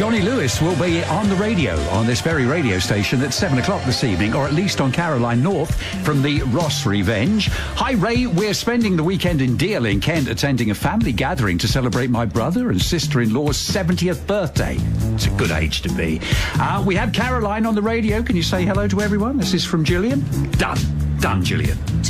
Johnny Lewis will be on the radio, on this very radio station at 7 o'clock this evening, or at least on Caroline North from the Ross Revenge. Hi, Ray. We're spending the weekend in Deal in Kent, attending a family gathering to celebrate my brother and sister-in-law's 70th birthday. It's a good age to be. We have Caroline on the radio. Can you say hello to everyone? This is from Gillian. Done, Gillian.